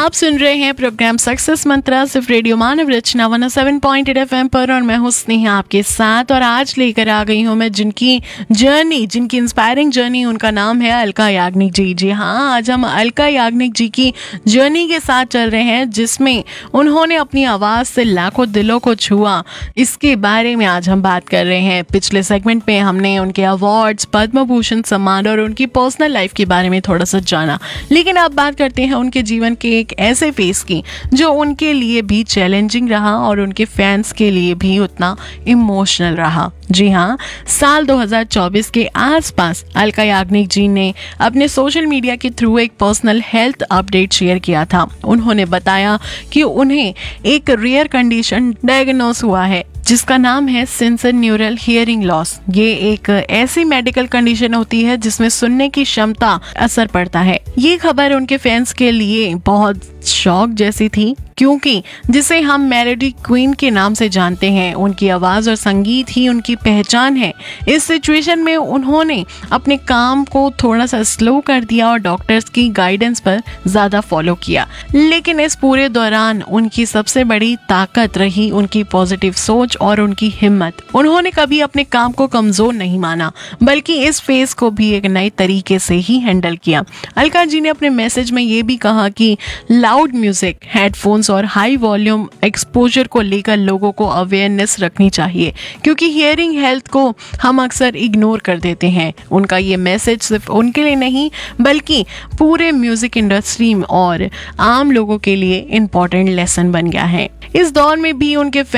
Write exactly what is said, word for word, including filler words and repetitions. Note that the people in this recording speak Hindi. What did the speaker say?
आप सुन रहे हैं प्रोग्राम सक्सेस मंत्रा सिर्फ रेडियो मानव रचना one O seven point eight F M पर और मैं हूं स्नेहा आपके साथ। और आज लेकर आ गई हूं मैं जिनकी जर्नी जिनकी इंस्पायरिंग जर्नी, उनका नाम है अलका याग्निक जी। जी हाँ, आज हम अलका याग्निक जी की जर्नी के साथ चल रहे हैं जिसमें उन्होंने अपनी आवाज़ से लाखों दिलों को छुआ। इसके बारे में आज हम बात कर रहे हैं। पिछले सेगमेंट में हमने उनके अवार्ड्स, पद्म भूषण सम्मान और उनकी पर्सनल लाइफ के बारे में थोड़ा सा जाना, लेकिन अब बात करते हैं उनके जीवन के एक ऐसे फेस की जो उनके लिए भी चैलेंजिंग रहा और उनके फैंस के लिए भी उतना इमोशनल रहा। जी हाँ, साल दो हज़ार चौबीस के आसपास अलका याग्निक जी ने अपने सोशल मीडिया के थ्रू एक पर्सनल हेल्थ अपडेट शेयर किया था। उन्होंने बताया कि उन्हें एक रेयर कंडीशन डायग्नोस हुआ है जिसका नाम है सेंसोरियल हियरिंग लॉस। ये एक ऐसी मेडिकल कंडीशन होती है जिसमें सुनने की क्षमता असर पड़ता है। ये खबर उनके फैंस के लिए बहुत शॉक जैसी थी क्योंकि जिसे हम मेलोडी क्वीन के नाम से जानते हैं, उनकी आवाज और संगीत ही उनकी पहचान है। इस सिचुएशन में उन्होंने अपने काम को थोड़ा सा स्लो कर दिया और डॉक्टर्स की गाइडेंस पर ज्यादा फॉलो किया। लेकिन इस पूरे दौरान उनकी सबसे बड़ी ताकत रही उनकी पॉजिटिव सोच और उनकी हिम्मत। उन्होंने कभी अपने काम को कमजोर नहीं माना बल्कि इस फेज को भी एक नए तरीके से ही हैंडल किया। अलका जी ने अपने मैसेज में ये भी कहा कि लाउड म्यूजिक, हेडफोन्स और हाई वॉल्यूम एक्सपोजर को लेकर लोगों को अवेयरनेस रखनी चाहिए क्योंकि हियरिंग हेल्थ को हम अक्सर इग्नोर कर देते हैं। उनका ये मैसेज सिर्फ उनके लिए नहीं बल्कि पूरे म्यूजिक इंडस्ट्री और आम लोगों के लिए इम्पोर्टेंट लेसन बन गया है। इस दौर में भी उनके